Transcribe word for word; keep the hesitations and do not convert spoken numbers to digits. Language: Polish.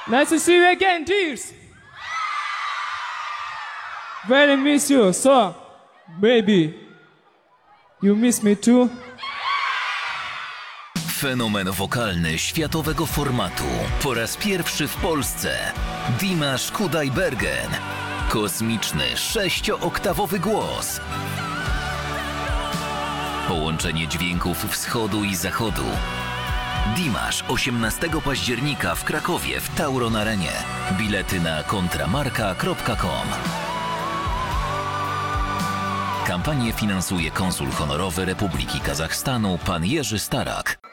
Nice to see you again, Jeeves. Very miss you, so baby, you miss me too? Fenomen wokalny światowego formatu. Po raz pierwszy w Polsce. Dimash Kudaibergen. Kosmiczny, sześciooktawowy głos. Połączenie dźwięków wschodu i zachodu. Dimash osiemnastego października w Krakowie w Tauron Arenie. Bilety na kontramarka kropka com. Kampanię finansuje konsul honorowy Republiki Kazachstanu pan Jerzy Starak.